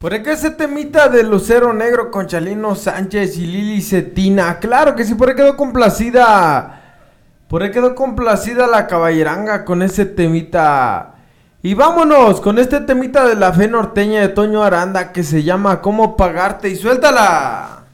Por acá ese temita de Lucero Negro con Chalino Sánchez y Lili Cetina. Claro que sí, por ahí quedó complacida. Por ahí quedó complacida la caballeranga con ese temita. Y vámonos con este temita de la fe norteña de Toño Aranda que se llama ¿Cómo pagarte? Y suéltala.